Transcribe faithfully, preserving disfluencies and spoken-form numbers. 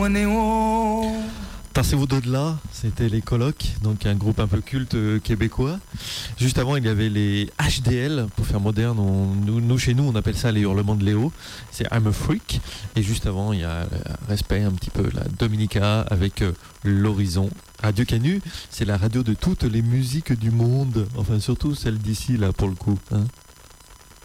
Tassez-vous d'au-delà, c'était les Colocs, donc un groupe un peu culte euh, québécois. Juste avant, il y avait les H D L, pour faire moderne, on, nous, nous chez nous on appelle ça les hurlements de Léo, c'est I'm a Freak. Et juste avant, il y a euh, respect un petit peu, la Dominica avec euh, l'Horizon. Radio Canu, c'est la radio de toutes les musiques du monde, enfin surtout celle d'ici là pour le coup. Hein.